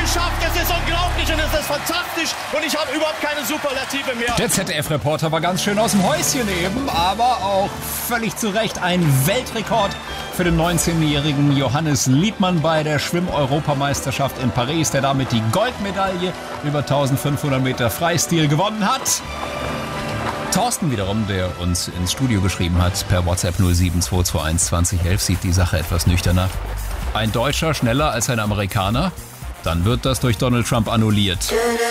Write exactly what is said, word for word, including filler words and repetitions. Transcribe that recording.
geschafft. Es ist unglaublich und es ist fantastisch und ich habe überhaupt keine Superlative mehr. Der Z D F-Reporter war ganz schön aus dem Häuschen eben, aber auch völlig zu Recht ein Weltrekord für den neunzehnjährigen Johannes Liebmann bei der Schwimm-Europameisterschaft in Paris, der damit die Goldmedaille über eintausendfünfhundert Meter Freistil gewonnen hat. Thorsten wiederum, der uns ins Studio geschrieben hat, per WhatsApp null sieben zwei zwei eins zwanzig elf, sieht die Sache etwas nüchterner. Ein Deutscher schneller als ein Amerikaner? Dann wird das durch Donald Trump annulliert.